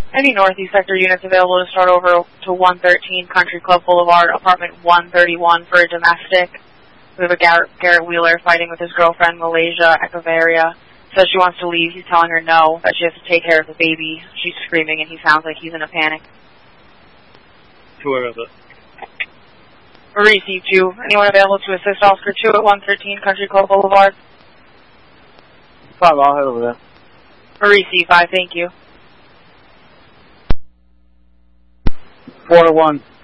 Any Northeast Sector units available to start over to 113 Country Club Boulevard, apartment 131 for a domestic. We have a Garrett Wheeler fighting with his girlfriend, Malaysia Echevarria. Says she wants to leave. He's telling her no, that she has to take care of the baby. She's screaming and he sounds like he's in a panic. Whoever it. Maurice, E2. Anyone available to assist Oscar 2 at 113 Country Club Boulevard? 5, I'll head over there. Maurice, E5, thank you. 4 to 1.